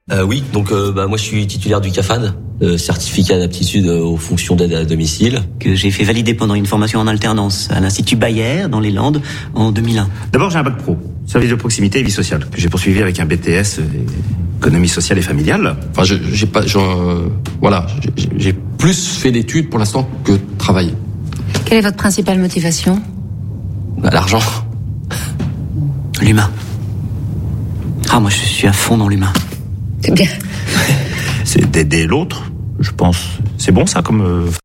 Oui, donc moi je suis titulaire du CAFAD, certificat d'aptitude aux fonctions d'aide à domicile. Que j'ai fait valider pendant une formation en alternance à l'Institut Bayer, dans les Landes, en 2001. D'abord, j'ai un bac pro, service de proximité et vie sociale, que j'ai poursuivi avec un BTS économie sociale et familiale. Enfin, j'ai plus fait d'études pour l'instant que travailler. Quelle est votre principale motivation ? L'argent. L'humain. Ah, moi je suis à fond dans l'humain. C'est bien. C'est d'aider l'autre, je pense. C'est bon ça comme